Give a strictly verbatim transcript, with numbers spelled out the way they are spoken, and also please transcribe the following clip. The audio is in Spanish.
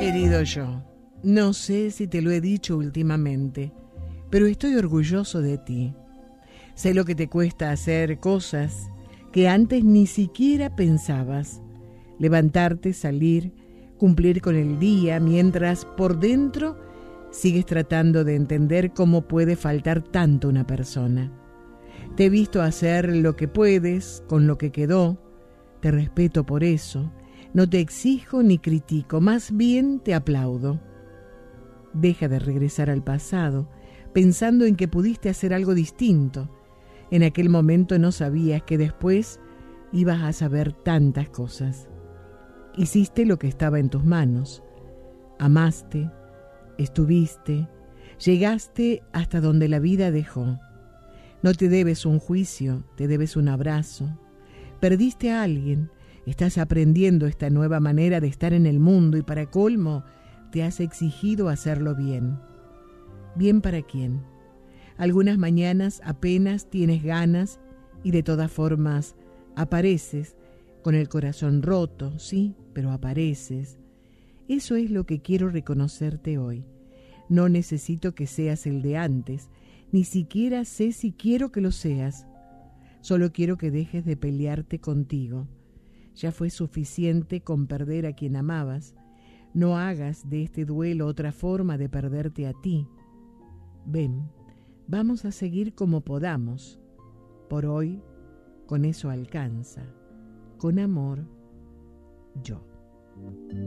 Querido yo, no sé si te lo he dicho últimamente, pero estoy orgulloso de ti. Sé lo que te cuesta hacer cosas que antes ni siquiera pensabas. Levantarte, salir, cumplir con el día, mientras por dentro sigues tratando de entender cómo puede faltar tanto una persona. Te he visto hacer lo que puedes con lo que quedó. Te respeto por eso. No te exijo ni critico, más bien te aplaudo. Deja de regresar al pasado, pensando en que pudiste hacer algo distinto. En aquel momento no sabías que después ibas a saber tantas cosas. Hiciste lo que estaba en tus manos. Amaste, estuviste, llegaste hasta donde la vida dejó. No te debes un juicio, te debes un abrazo. Perdiste a alguien, estás aprendiendo esta nueva manera de estar en el mundo y para colmo te has exigido hacerlo bien. ¿Bien para quién? Algunas mañanas apenas tienes ganas y de todas formas apareces con el corazón roto, sí, pero apareces. Eso es lo que quiero reconocerte hoy. No necesito que seas el de antes, ni siquiera sé si quiero que lo seas. Solo quiero que dejes de pelearte contigo. Ya fue suficiente con perder a quien amabas. No hagas de este duelo otra forma de perderte a ti. Ven, vamos a seguir como podamos. Por hoy, con eso alcanza. Con amor, yo.